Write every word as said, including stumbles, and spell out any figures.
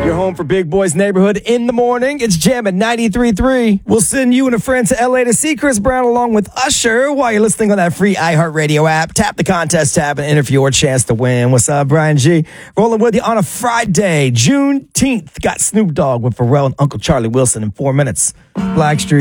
Your home for Big Boys Neighborhood in the morning. It's Jam at ninety-three point three. We'll send you and a friend to L A to see Chris Brown along with Usher while you're listening on that free iHeartRadio app. Tap the contest tab and enter for your chance to win. What's up, Brian G? Rolling with you on a Friday, Juneteenth. Got Snoop Dogg with Pharrell and Uncle Charlie Wilson in four minutes. Blackstreet.